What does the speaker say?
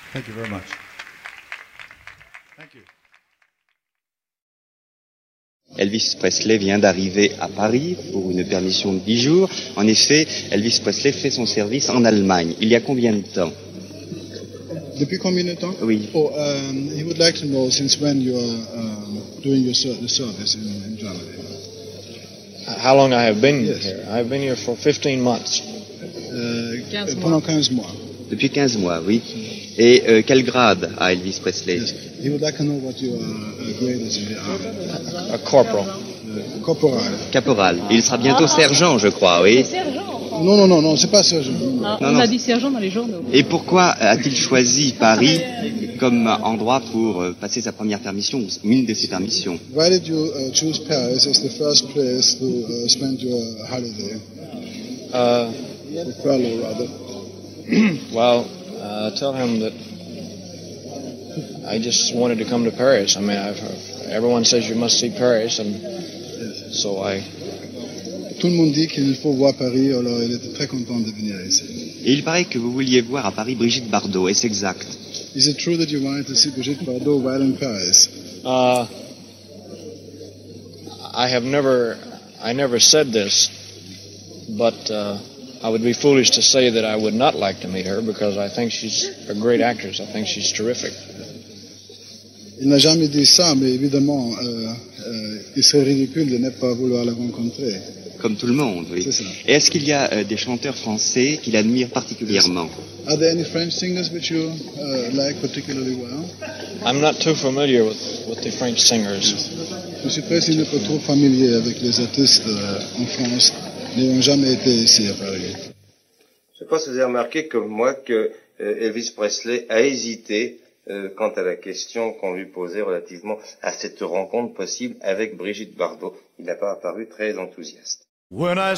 Thank you very much. Thank you. Elvis Presley vient d'arriver à Paris pour une permission de 10 jours. En effet, Elvis Presley fait son service en Allemagne. Il y a combien de temps? Depuis combien de temps? Oui. Oh, he would like to know since when you are doing the service in Germany. How long I have been Yes. here? I've been here for 15 months. 15 pendant 15 mois. Depuis 15 mois, oui. Et quel grade a Elvis Presley? Yes. He would like to know what your grade is in the army. A corporal. Corporal. Caporal. Il sera bientôt sergent, je crois, oui. Non, c'est pas ça. On a dit sergent dans les journaux. Et pourquoi a-t-il choisi Paris comme endroit pour passer sa première permission, ou une de ses permissions? Why did you choose Paris as the first place to spend your holiday? Furlough, rather. Well, tell him that I just wanted to come to Paris. I mean, everyone says you must see Paris, and so I. Tout le monde dit qu'il faut voir Paris, alors il était très content de venir ici. Et il paraît que vous vouliez voir à Paris Brigitte Bardot, est-ce exact? Is it true that you wanted to see Brigitte Bardot while in Paris? I never said this, but I would be foolish to say that I would not like to meet her because I think she's a great actress. I think she's terrific. Il n'a jamais dit ça, mais évidemment, il serait ridicule de ne pas vouloir la rencontrer. Comme tout le monde, oui. C'est ça. Et est-ce qu'il y a des chanteurs français qu'il admire particulièrement? Are there any French singers which you like particularly well? I'm not too familiar with the French singers. Je suis presque pas trop familier avec les artistes en France, n'ayant jamais été ici à Paris. Je ne sais pas si vous avez remarqué comme moi que Elvis Presley a hésité quant à la question qu'on lui posait relativement à cette rencontre possible avec Brigitte Bardot. Il n'a pas apparu très enthousiaste.